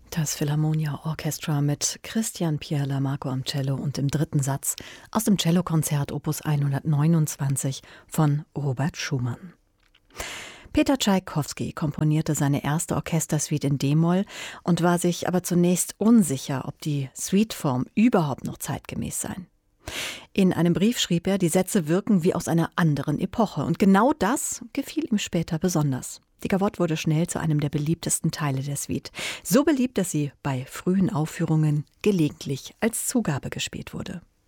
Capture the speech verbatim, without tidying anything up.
Das Philharmonia Orchestra mit Christian Pierre-Lamarco am Cello und im dritten Satz aus dem Cellokonzert Opus hundertneunundzwanzig von Robert Schumann. Peter Tschaikowski komponierte seine erste Orchestersuite in d-Moll und war sich aber zunächst unsicher, ob die Suiteform überhaupt noch zeitgemäß sei. In einem Brief schrieb er, die Sätze wirken wie aus einer anderen Epoche. Und genau das gefiel ihm später besonders. Die Gavotte wurde schnell zu einem der beliebtesten Teile der Suite. So beliebt, dass sie bei frühen Aufführungen gelegentlich als Zugabe gespielt wurde.